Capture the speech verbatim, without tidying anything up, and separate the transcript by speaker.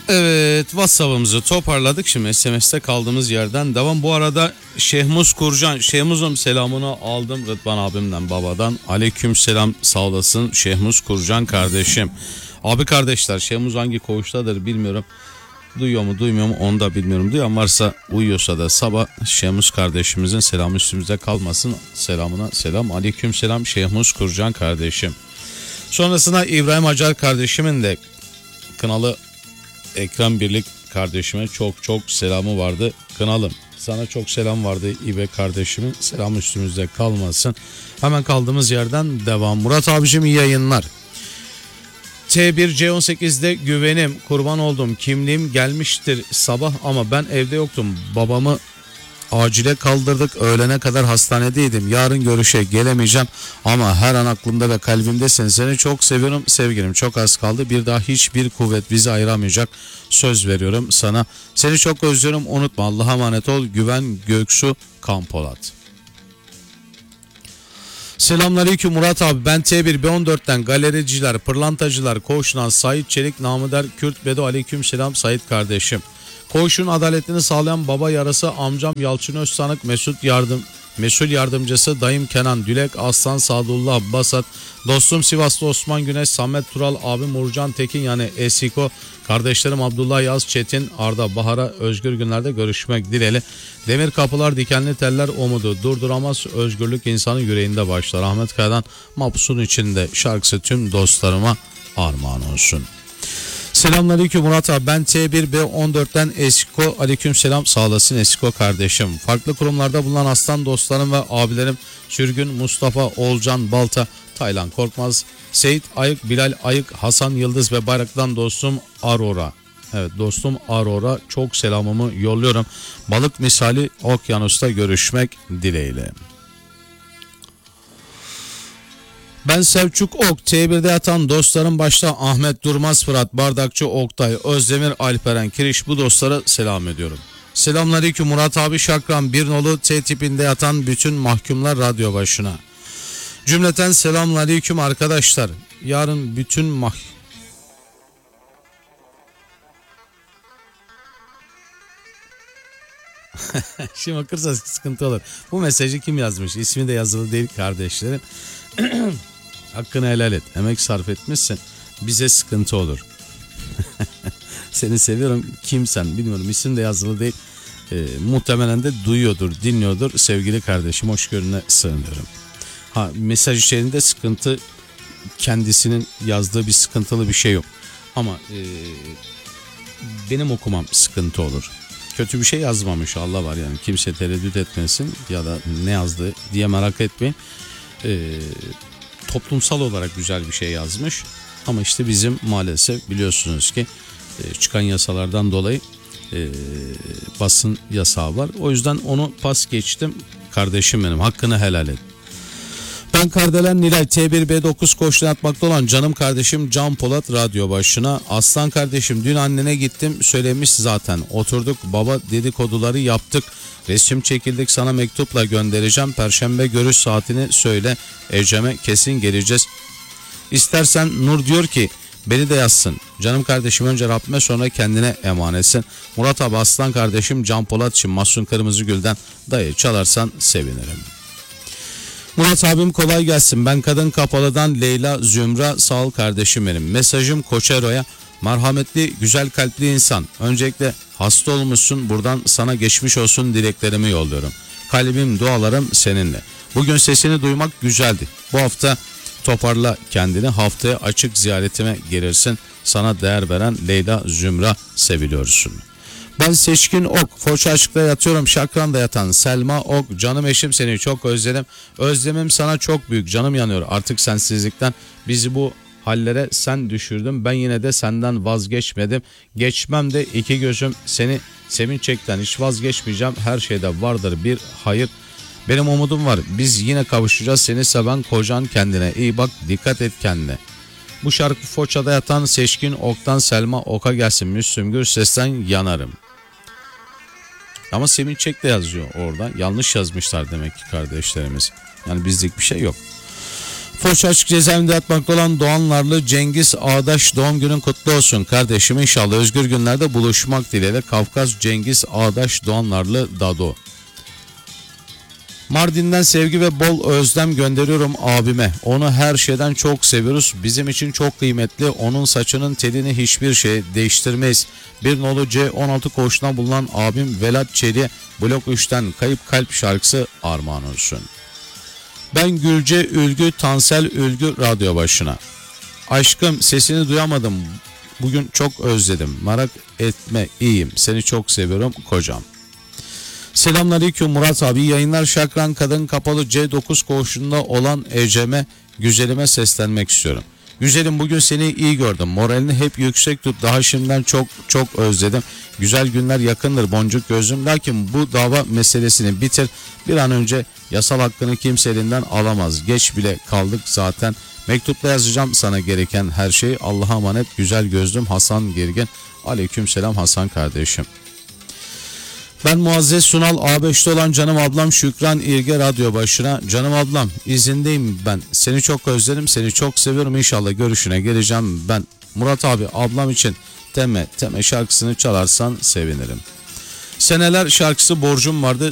Speaker 1: Evet, WhatsApp'ımızı toparladık. Şimdi S M S'te kaldığımız yerden devam. Bu arada Şehmuz Kurcan, Şehmuz'um selamını aldım Rıdvan abimden, babadan. Aleyküm selam, sağ olasın Şehmuz Kurcan kardeşim. Abi kardeşler, Şehmuz hangi koğuştadır bilmiyorum. Duyuyor mu duymuyor mu onu da bilmiyorum. Duyan varsa, uyuyorsa da sabah Şehmuz kardeşimizin selamı üstümüzde kalmasın. Selamına selam. Aleyküm selam Şehmuz Kurcan kardeşim. Sonrasında İbrahim Acar kardeşimin de Kınalı Ekrem Birlik kardeşime çok çok selamı vardı. Kınalım, sana çok selam vardı İbe kardeşimin. Selam üstümüzde kalmasın. Hemen kaldığımız yerden devam. Murat abicim iyi yayınlar. T bir C on sekizde güvenim, kurban oldum, kimliğim gelmiştir sabah ama ben evde yoktum. Babamı acile kaldırdık, öğlene kadar hastanedeydim. Yarın görüşe gelemeyeceğim ama her an aklımda ve kalbimdesin. Seni çok seviyorum sevgilim, çok az kaldı. Bir daha hiçbir kuvvet bizi ayıramayacak, söz veriyorum sana. Seni çok özlüyorum, unutma, Allah'a emanet ol. Güven Göksu Kampolat. Selamünaleyküm Murat abi, ben T bir B on dörtten galericiler, pırlantacılar koğuşundan Sait Çelik, namı der Kürt Bedo. Aleyküm selam Sait kardeşim. Koğuşun adaletini sağlayan baba yarası amcam Yalçın Özsanık, Mesut yardım mesul yardımcısı dayım Kenan Dülek, Aslan Sadullah Basat, dostum Sivaslı Osman Güneş, Samet Tural, abim Urcan Tekin yani Esiko, kardeşlerim Abdullah Yaz Çetin, Arda Bahar'a özgür günlerde görüşmek dileğiyle. Demir kapılar, dikenli teller umudu durduramaz, özgürlük insanın yüreğinde başlar. Ahmet Kaya'dan Mapsun içinde şarkısı tüm dostlarıma armağan olsun. Selamünaleyküm Murat abi, ben T bir B on dörtten Esiko. Aleyküm selam, sağ olasın Esiko kardeşim. Farklı kurumlarda bulunan aslan dostlarım ve abilerim Sürgün, Mustafa, Olcan Balta, Taylan Korkmaz, Seyit Ayık, Bilal Ayık, Hasan Yıldız ve Bayrak'tan dostum Aurora. Evet dostum Aurora, çok selamımı yolluyorum. Balık misali okyanusta görüşmek dileğiyle. Ben Selçuk Ok, T birde yatan dostlarım başta Ahmet Durmaz, Fırat Bardakçı, Oktay Özdemir, Alperen Kiriş, bu dostlara selam ediyorum. Selamünaleyküm Murat abi, Şakran bir nolu T tipinde yatan bütün mahkumlar radyo başına. Cümleten selamünaleyküm arkadaşlar. Yarın bütün mah... Şimdi okursa sıkıntı olur. Bu mesajı kim yazmış? İsmi de yazılı değil kardeşlerim. Hakkını helal et. Emek sarf etmişsin. Bize sıkıntı olur. Seni seviyorum. Kimsen bilmiyorum. İsim de yazılı değil. E, muhtemelen de duyuyordur, dinliyordur. Sevgili kardeşim, hoşgörüne sığınıyorum. Ha, mesaj içerisinde sıkıntı, kendisinin yazdığı bir sıkıntılı bir şey yok. Ama e, benim okumam sıkıntı olur. Kötü bir şey yazmamış, Allah var yani. Kimse tereddüt etmesin ya da ne yazdı diye merak etmeyin. E, toplumsal olarak güzel bir şey yazmış. Ama işte bizim maalesef biliyorsunuz ki e, çıkan yasalardan dolayı e, basın yasağı var. O yüzden onu pas geçtim. Kardeşim benim, hakkını helal et. Ben Kardelen Nilay, T bir B dokuz koşudan atmakta olan canım kardeşim Can Polat radyo başına. Aslan kardeşim, dün annene gittim, söylemiş zaten. Oturduk baba dedikoduları yaptık. Resim çekildik, sana mektupla göndereceğim. Perşembe görüş saatini söyle. Ecem'e kesin geleceğiz. İstersen Nur diyor ki beni de yazsın. Canım kardeşim, önce Rabbime sonra kendine emanetsin. Murat abi, aslan kardeşim Can Polat için Mahsun Kırmızıgül'den dayı çalarsan sevinirim. Murat abim kolay gelsin. Ben Kadın Kapalı'dan Leyla Zümra, sağ ol kardeşim benim. Mesajım Koçero'ya, merhametli güzel kalpli insan. Öncelikle hasta olmuşsun, buradan sana geçmiş olsun dileklerimi yolluyorum. Kalbim dualarım seninle. Bugün sesini duymak güzeldi. Bu hafta toparla kendini, haftaya açık ziyaretime gelirsin. Sana değer veren Leyla Zümra, seviliyorsun. Ben Seçkin Ok, Foça Aşk'ta yatıyorum, Şakran'da yatan Selma Ok, canım eşim seni çok özledim. Özlemim sana çok büyük, canım yanıyor artık sensizlikten. Bizi bu hallere sen düşürdün, ben yine de senden vazgeçmedim. Geçmem de iki gözüm seni sevinçekten hiç vazgeçmeyeceğim. Her şeyde vardır bir hayır. Benim umudum var, biz yine kavuşacağız, seni seven kocan, kendine iyi bak, dikkat et kendine. Bu şarkı Foça'da yatan Seçkin Ok'tan Selma Ok'a gelsin. Müslüm Gürses'ten yanarım. Ama Sevinçek de yazıyor orada. Yanlış yazmışlar demek ki kardeşlerimiz. Yani bizlik bir şey yok. Foç Açık Cezaevinde yatmakta olan Doğan Narlı Cengiz Ağdaş doğum günün kutlu olsun kardeşim. İnşallah özgür günlerde buluşmak dileğiyle. Kafkas Cengiz Ağdaş Doğan Narlı Dado. Mardin'den sevgi ve bol özlem gönderiyorum abime. Onu her şeyden çok seviyoruz. Bizim için çok kıymetli. Onun saçının telini hiçbir şey değiştirmeyiz. Bir nolu C on altı koğuşuna bulunan abim Velat Çeli Blok üçten Kayıp Kalp şarkısı armağan olsun. Ben Gülce Ülgü Tansel Ülgü radyo başına. Aşkım sesini duyamadım. Bugün çok özledim. Merak etme iyiyim. Seni çok seviyorum kocam. Selamünaleyküm Murat abi. Yayınlar Şakran Kadın Kapalı C dokuz koğuşunda olan Ecem'e, güzelime seslenmek istiyorum. Güzelim bugün seni iyi gördüm. Moralini hep yüksek tut. Daha şimdiden çok çok özledim. Güzel günler yakındır boncuk gözüm. Lakin bu dava meselesini bitir. Bir an önce yasal hakkını kimse elinden alamaz. Geç bile kaldık zaten. Mektupla yazacağım sana gereken her şeyi. Allah'a emanet güzel gözlüm Hasan Gergin. Aleykümselam Hasan kardeşim. Ben Muazzez Sunal A beşte olan canım ablam Şükran İrge radyo başına. Canım ablam izindeyim ben. Seni çok özledim, seni çok seviyorum. İnşallah görüşüne geleceğim ben. Murat abi ablam için Teme Teme şarkısını çalarsan sevinirim. Seneler şarkısı borcum vardı.